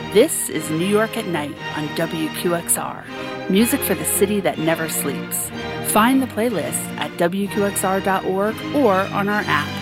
This is New York at Night on WQXR, music for the city that never sleeps. Find the playlist at WQXR.org or on our app.